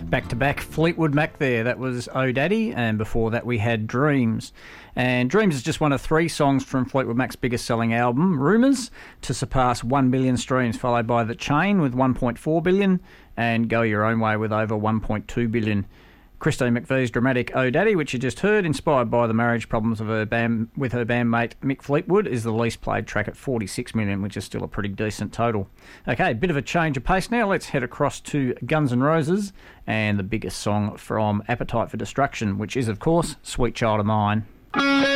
Back-to-back Fleetwood Mac there. That was Oh Daddy, and before that we had Dreams. And Dreams is just one of 3 songs from Fleetwood Mac's biggest-selling album, Rumours, to surpass 1 billion streams, followed by The Chain with 1.4 billion and Go Your Own Way with over 1.2 billion. Christine McVie's dramatic Oh Daddy, which you just heard, inspired by the marriage problems of her band with her bandmate Mick Fleetwood, is the least played track at 46 million, which is still a pretty decent total. Okay, bit of a change of pace now. Let's head across to Guns N' Roses and the biggest song from Appetite for Destruction, which is, of course, Sweet Child of Mine.